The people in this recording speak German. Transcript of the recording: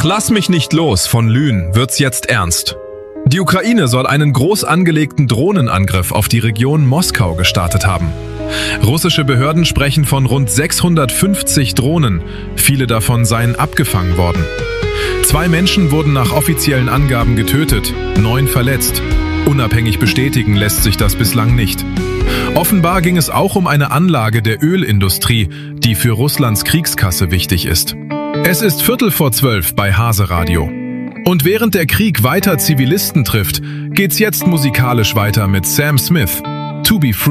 Nach Lass mich nicht los von Lyn wird's jetzt ernst. Die Ukraine soll einen groß angelegten Drohnenangriff auf die Region Moskau gestartet haben. Russische Behörden sprechen von rund 650 Drohnen, viele davon seien abgefangen worden. 2 Menschen wurden nach offiziellen Angaben getötet, 9 verletzt. Unabhängig bestätigen lässt sich das bislang nicht. Offenbar ging es auch um eine Anlage der Ölindustrie, die für Russlands Kriegskasse wichtig ist. Es ist 11:45 bei Hase Radio. Und während der Krieg weiter Zivilisten trifft, geht's jetzt musikalisch weiter mit Sam Smith, To Be Free.